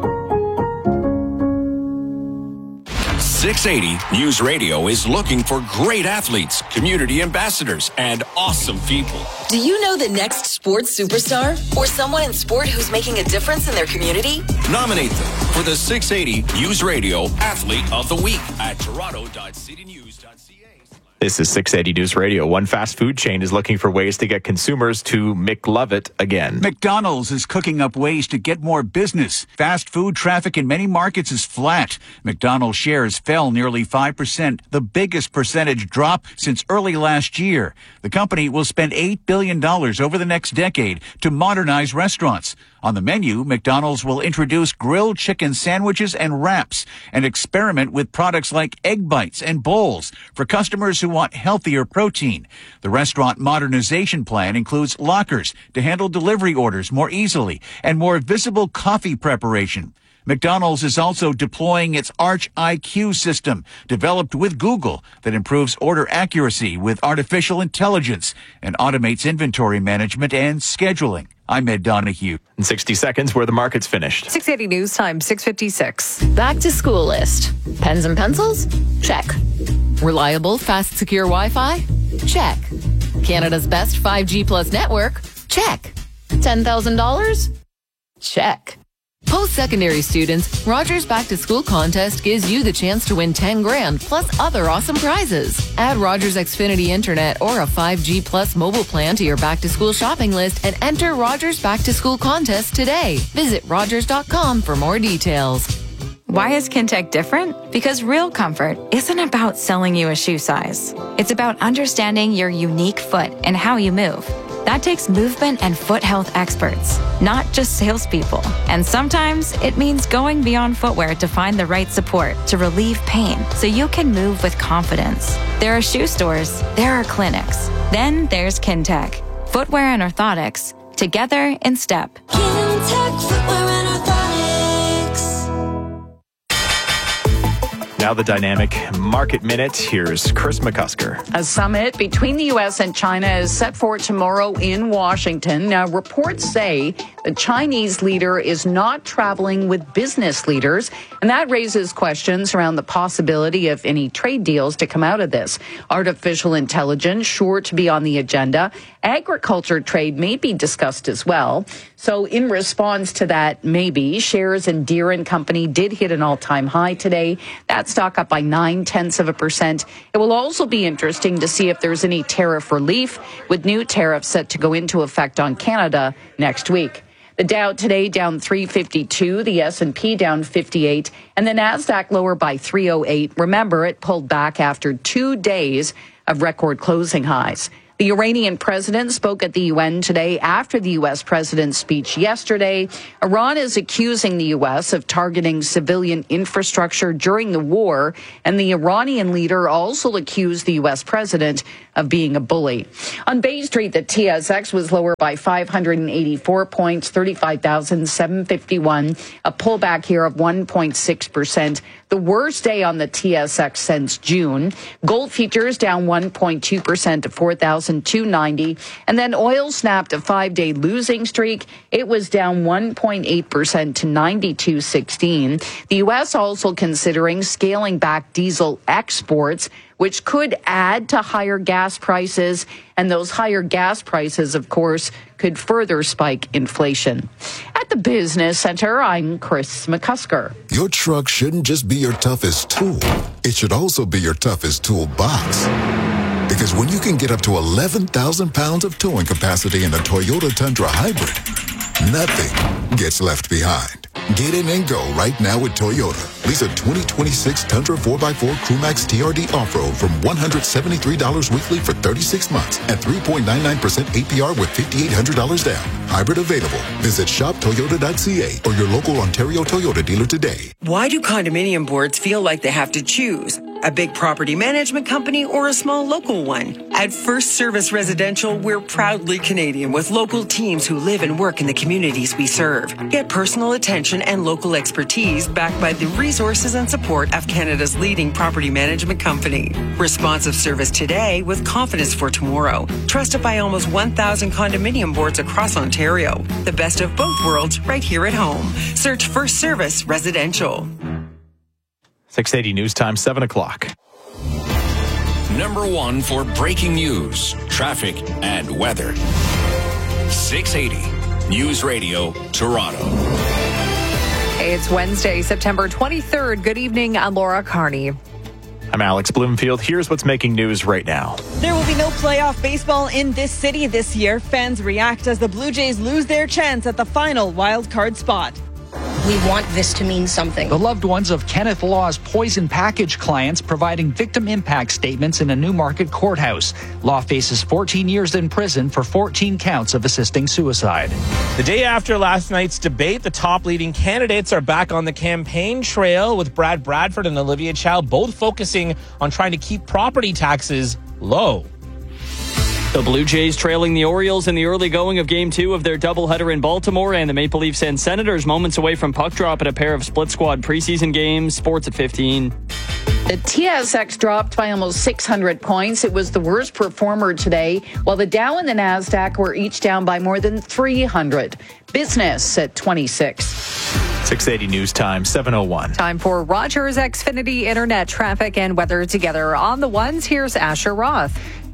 six eighty News Radio is looking for great athletes, community ambassadors, and awesome people. Do you know the next sports superstar? Or someone in sport who's making a difference in their community? Nominate them for the six eighty News Radio Athlete of the Week at toronto dot city news dot c a. This is six eighty News Radio. One fast food chain is looking for ways to get consumers to McLove it again. McDonald's is cooking up ways to get more business. Fast food traffic in many markets is flat. McDonald's shares fell nearly five percent, the biggest percentage drop since early last year. The company will spend eight billion dollars over the next decade to modernize restaurants. On the menu, McDonald's will introduce grilled chicken sandwiches and wraps and experiment with products like egg bites and bowls for customers who want healthier protein. The restaurant modernization plan includes lockers to handle delivery orders more easily and more visible coffee preparation. McDonald's is also deploying its Arch I Q system, developed with Google, that improves order accuracy with artificial intelligence and automates inventory management and scheduling. I'm Ed Donahue. In sixty seconds, where the market's finished. six eighty News Time, six fifty-six. Back to school list. Pens and pencils? Check. Reliable, fast, secure Wi-Fi? Check. Canada's best five G plus network? Check. ten thousand dollars? Check. Post-secondary students, Rogers Back to School contest gives you the chance to win ten grand plus other awesome prizes. Add Rogers Xfinity Internet or a five G plus mobile plan to your back to school shopping list and enter Rogers Back to School contest today. Visit rogers dot com for more details. Why is Kintec different? Because real comfort isn't about selling you a shoe size. It's about understanding your unique foot and how you move. That takes movement and foot health experts, not just salespeople. And sometimes it means going beyond footwear to find the right support to relieve pain so you can move with confidence. There are shoe stores, there are clinics. Then there's Kintec. Footwear and orthotics, together in step. Kintec Footwear and Orthotics. Now the dynamic market minute. Here's Chris McCusker. A summit between the U S and China is set for tomorrow in Washington. Now, reports say the Chinese leader is not traveling with business leaders, and that raises questions around the possibility of any trade deals to come out of this. Artificial intelligence sure to be on the agenda. Agriculture trade may be discussed as well. So in response to that, maybe, shares in Deere and Company did hit an all-time high today. That stock up by nine tenths of a percent. It will also be interesting to see if there's any tariff relief, with new tariffs set to go into effect on Canada next week. The Dow today down three fifty-two, the S and P down fifty-eight, and the Nasdaq lower by three oh eight. Remember, it pulled back after two days of record closing highs. The Iranian president spoke at the U N today after the U S president's speech yesterday. Iran is accusing the U S of targeting civilian infrastructure during the war, and the Iranian leader also accused the U S president of being a bully. On Bay Street, the T S X was lower by five hundred eighty-four points, thirty-five thousand seven hundred fifty-one, a pullback here of one point six percent. The worst day on the T S X since June. Gold futures down one point two percent to four thousand two hundred ninety. And then oil snapped a five-day losing streak. It was down one point eight percent to ninety-two sixteen. The U S also considering scaling back diesel exports, which could add to higher gas prices. And those higher gas prices, of course, could further spike inflation. At the Business Center, I'm Chris McCusker. Your truck shouldn't just be your toughest tool. It should also be your toughest toolbox. Because when you can get up to eleven thousand pounds of towing capacity in a Toyota Tundra Hybrid, nothing gets left behind. Get in and go right now with Toyota. Lease a twenty twenty-six Tundra four by four Crewmax T R D Off-Road from one hundred seventy-three dollars weekly for thirty-six months at three point nine nine percent A P R with five thousand eight hundred dollars down. Hybrid available. Visit shop toyota dot c a or your local Ontario Toyota dealer today. Why do condominium boards feel like they have to choose? A big property management company or a small local one? At First Service Residential, we're proudly Canadian with local teams who live and work in the communities we serve. Get personal attention and local expertise backed by the resources and support of Canada's leading property management company. Responsive service today with confidence for tomorrow. Trusted by almost one thousand condominium boards across Ontario. The best of both worlds right here at home. Search First Service Residential. six eighty News Time, seven o'clock. Number one for breaking news, traffic, and weather. six eighty News Radio, Toronto. Hey, it's Wednesday, September twenty-third. Good evening. I'm Laura Carney. I'm Alex Bloomfield. Here's what's making news right now. There will be no playoff baseball in this city this year. Fans react as the Blue Jays lose their chance at the final wild card spot. We want this to mean something. The loved ones of Kenneth Law's poison package clients providing victim impact statements in a Newmarket courthouse. Law faces fourteen years in prison for fourteen counts of assisting suicide. The day after last night's debate, the top leading candidates are back on the campaign trail, with Brad Bradford and Olivia Chow both focusing on trying to keep property taxes low. The Blue Jays trailing the Orioles in the early going of Game two of their doubleheader in Baltimore, and the Maple Leafs and Senators moments away from puck drop at a pair of split squad preseason games. Sports at fifteen. The T S X dropped by almost six hundred points. It was the worst performer today, while the Dow and the Nasdaq were each down by more than three hundred. Business at twenty-six. six eighty News Time, seven oh one. Time for Rogers Xfinity Internet traffic and weather together. On the ones, here's Asher Roth.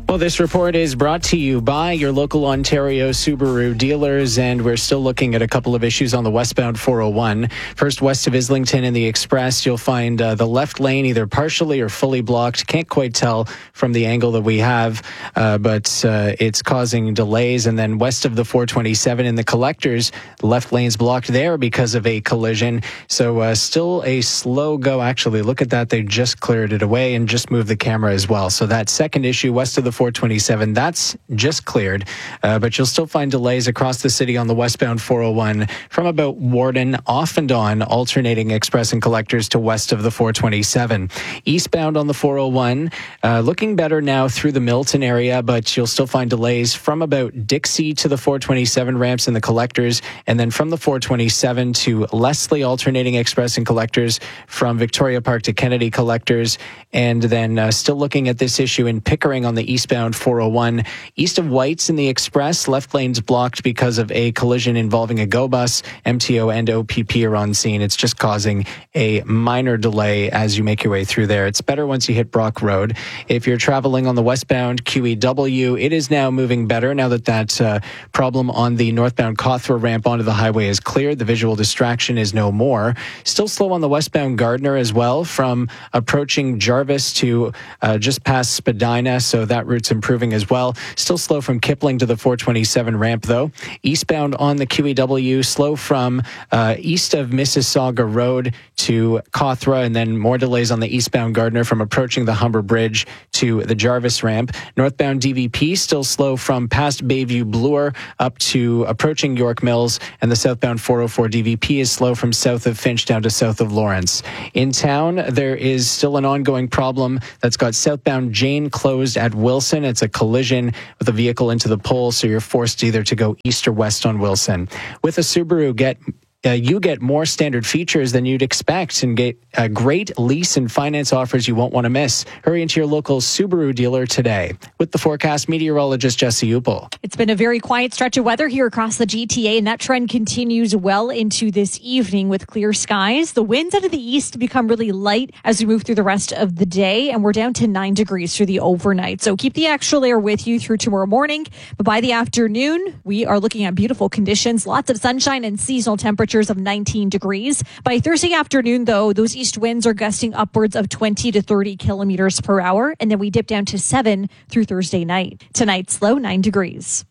Well, this report is brought to you by your local Ontario Subaru dealers, and we're still looking at a couple of issues on the westbound four oh one. First, west of Islington in the Express, you'll find uh, the left lane either partially or fully blocked. Can't quite tell from the angle that we have, uh, but uh, it's causing delays. And then west of the four twenty-seven in the Collectors, the left lane's blocked there because of a collision. So uh, still a slow go, actually. Look at that. They just cleared it away and just moved the camera as well. So that second issue west of the four twenty-seven, that's just cleared, uh, but you'll still find delays across the city on the westbound four oh one from about Warden off and on, alternating Express and Collectors to west of the four twenty-seven. Eastbound on the four oh one, uh, looking better now through the Milton area, but you'll still find delays from about Dixie to the four twenty-seven ramps in the Collectors, and then from the four twenty-seven to Leslie, alternating Express and Collectors, from Victoria Park to Kennedy Collectors, and then uh, still looking at this issue in Pickering on the eastbound four oh one. East of Whites in the Express, left lane's blocked because of a collision involving a GO bus. M T O and O P P are on scene. It's just causing a minor delay as you make your way through there. It's better once you hit Brock Road. If you're traveling on the westbound Q E W, it is now moving better now that that uh, problem on the northbound Cawthra ramp onto the highway is cleared. The visual distraction is no more. Still slow on the westbound Gardner as well, from approaching Jarvis to uh, just past Spadina, so that route's improving as well. Still slow from Kipling to the four twenty-seven ramp, though. Eastbound on the Q E W, slow from uh, east of Mississauga Road to Cawthra, and then more delays on the eastbound Gardner from approaching the Humber Bridge to the Jarvis ramp. Northbound D V P still slow from past Bayview Bloor up to approaching York Mills, and the southbound four oh four D V P is slow from south of Finch down to south of Lawrence. In town, there is still an ongoing problem that's got southbound Jane closed at Wilson. It's a collision with a vehicle into the pole, so you're forced either to go east or west on Wilson. With a Subaru, get Uh, you get more standard features than you'd expect and get uh, great lease and finance offers you won't want to miss. Hurry into your local Subaru dealer today. With the forecast, meteorologist Jesse Upel. It's been a very quiet stretch of weather here across the G T A, and that trend continues well into this evening with clear skies. The winds out of the east become really light as we move through the rest of the day, and we're down to nine degrees through the overnight. So keep the extra layer with you through tomorrow morning. But by the afternoon, we are looking at beautiful conditions, lots of sunshine and seasonal temperatures of nineteen degrees. By Thursday afternoon, though, those east winds are gusting upwards of twenty to thirty kilometers per hour, and then we dip down to seven through Thursday night. Tonight's low, nine degrees.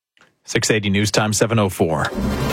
six eighty News Time, seven oh four.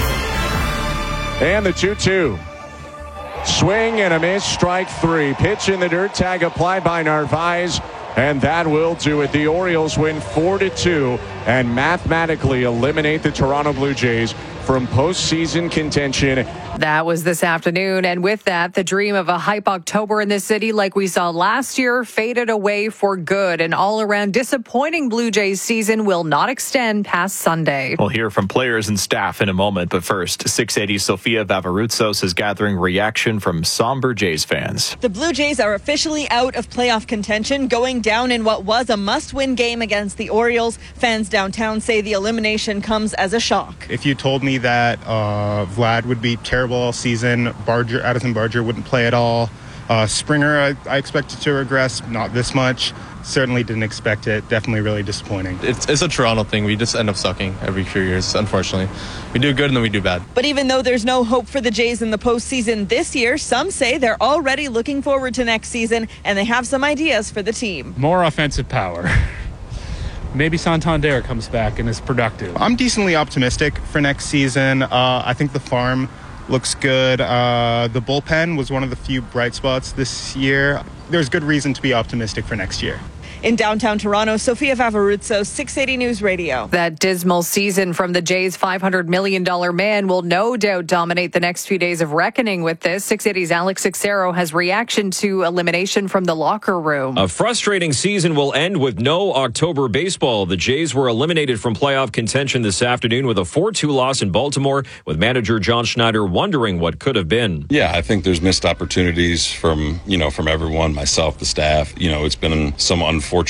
And the two two. Swing and a miss, strike three. Pitch in the dirt, tag applied by Narvaez, and that will do it. The Orioles win four to two and mathematically eliminate the Toronto Blue Jays from postseason contention. That was this afternoon, and with that, the dream of a hype October in the city like we saw last year faded away for good. An all-around disappointing Blue Jays season will not extend past Sunday. We'll hear from players and staff in a moment, but first, six eighty Sofia Vavaroutsos is gathering reaction from somber Jays fans. The Blue Jays are officially out of playoff contention, going down in what was a must-win game against the Orioles. Fans downtown say the elimination comes as a shock. If you told me that uh, Vlad would be terrible all season, Barger, Addison Barger wouldn't play at all, uh, Springer I, I expected to regress, not this much. Certainly didn't expect it. Definitely really disappointing. It's, it's a Toronto thing. We just end up sucking every few years, unfortunately. We do good and then we do bad. But even though there's no hope for the Jays in the postseason this year, some say they're already looking forward to next season, and they have some ideas for the team. More offensive power. Maybe Santander comes back and is productive. I'm decently optimistic for next season. Uh, I think the farm looks good. Uh, the bullpen was one of the few bright spots this year. There's good reason to be optimistic for next year. In downtown Toronto, Sofia Vavaroutsos, six eighty News Radio. That dismal season from the Jays' five hundred million dollars man will no doubt dominate the next few days of reckoning with this. six eighty's Alex Sixero has reaction to elimination from the locker room. A frustrating season will end with no October baseball. The Jays were eliminated from playoff contention this afternoon with a four two loss in Baltimore, with manager John Schneider wondering what could have been. Yeah, I think there's missed opportunities from, you know, from everyone, myself, the staff. You know, it's been some unfortunate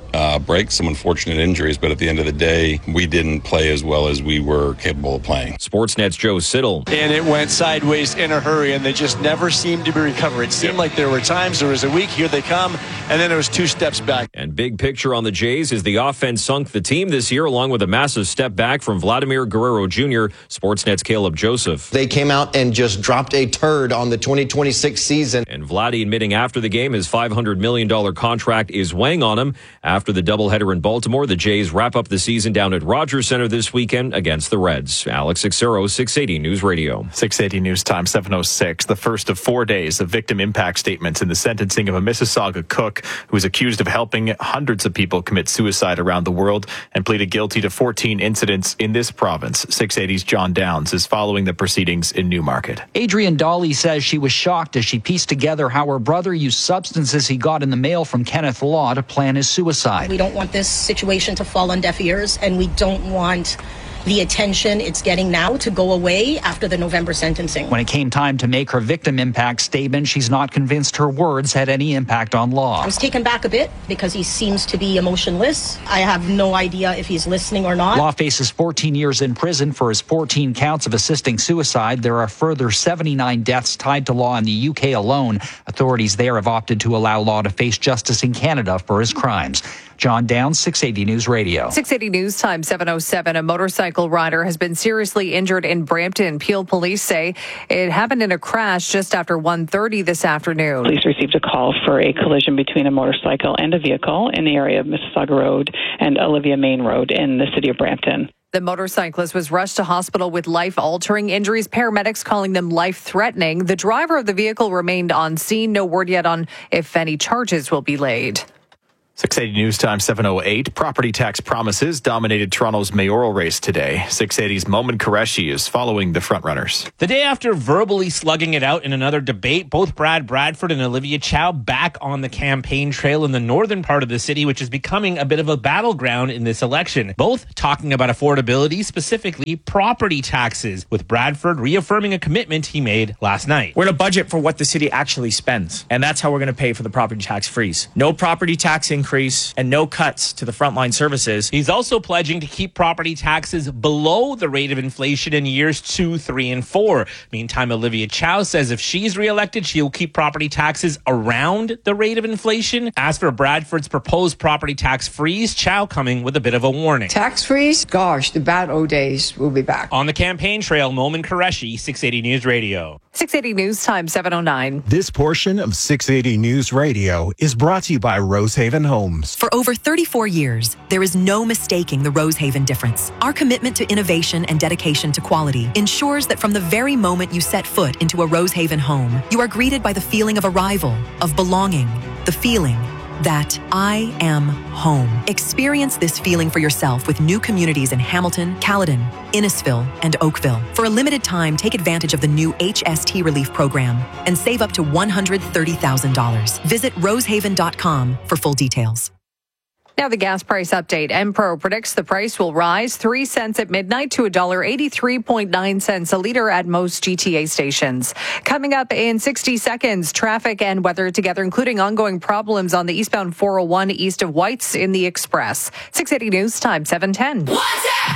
uh, break, some unfortunate injuries, but at the end of the day, we didn't play as well as we were capable of playing. Sportsnet's Joe Siddle. And it went sideways in a hurry, and they just never seemed to be recovered. It seemed like there were times there was a week, here they come, and then it was two steps back. And big picture on the Jays is the offense sunk the team this year, along with a massive step back from Vladimir Guerrero Junior Sportsnet's Caleb Joseph. They came out and just dropped a turd on the twenty twenty-six season. And Vladdy admitting after the game his five hundred million dollars contract is weighing on him. After the doubleheader in Baltimore, the Jays wrap up the season down at Rogers Center this weekend against the Reds. Alex Xero, six eighty News Radio. six eighty News Time, seven oh six. The first of four days of victim impact statements in the sentencing of a Mississauga cook who is accused of helping hundreds of people commit suicide around the world and pleaded guilty to fourteen incidents in this province. six eighty's John Downs is following the proceedings in Newmarket. Adrienne Dolly says she was shocked as she pieced together how her brother used substances he got in the mail from Kenneth Law to plan his suicide. We don't want this situation to fall on deaf ears, and we don't want the attention it's getting now to go away after the November sentencing. When it came time to make her victim impact statement, she's not convinced her words had any impact on Law. I was taken back a bit because he seems to be emotionless. I have no idea if he's listening or not. Law faces fourteen years in prison for his fourteen counts of assisting suicide. There are further seventy-nine deaths tied to Law in the U K alone. Authorities there have opted to allow Law to face justice in Canada for his crimes. John Downs, six eighty News Radio. six eighty News Time, seven oh seven. A motorcycle rider has been seriously injured in Brampton. Peel police say it happened in a crash just after one thirty this afternoon. Police received a call for a collision between a motorcycle and a vehicle in the area of Mississauga Road and Olivia Main Road in the city of Brampton. The motorcyclist was rushed to hospital with life-altering injuries, paramedics calling them life-threatening. The driver of the vehicle remained on scene. No word yet on if any charges will be laid. six eighty News Time, seven oh eight. Property tax promises dominated Toronto's mayoral race today. six eighty's Momin Qureshi is following the frontrunners. The day after verbally slugging it out in another debate, both Brad Bradford and Olivia Chow back on the campaign trail in the northern part of the city, which is becoming a bit of a battleground in this election. Both talking about affordability, specifically property taxes, with Bradford reaffirming a commitment he made last night. We're going to budget for what the city actually spends, and that's how we're going to pay for the property tax freeze. No property tax increase. Increase and no cuts to the frontline services. He's also pledging to keep property taxes below the rate of inflation in years two, three, and four. Meantime, Olivia Chow says if she's reelected, she will keep property taxes around the rate of inflation. As for Bradford's proposed property tax freeze, Chow coming with a bit of a warning. Tax freeze? Gosh, the bad old days will be back. On the campaign trail, Momin Qureshi, six eighty News Radio. six eighty News Time, seven oh nine. This portion of six eighty News Radio is brought to you by Rosehaven Homes. For over thirty-four years, there is no mistaking the Rosehaven difference. Our commitment to innovation and dedication to quality ensures that from the very moment you set foot into a Rosehaven home, you are greeted by the feeling of arrival, of belonging, the feeling that I am home. Experience this feeling for yourself with new communities in Hamilton, Caledon, Innisfil, and Oakville. For a limited time, take advantage of the new H S T Relief Program and save up to one hundred thirty thousand dollars. Visit rosehaven dot com for full details. Now the gas price update. Enpro predicts the price will rise three cents at midnight to one dollar eighty-three point nine cents a liter at most G T A stations. Coming up in sixty seconds, traffic and weather together, including ongoing problems on the eastbound four oh one east of Whites in the Express. six eighty News Time, seven ten.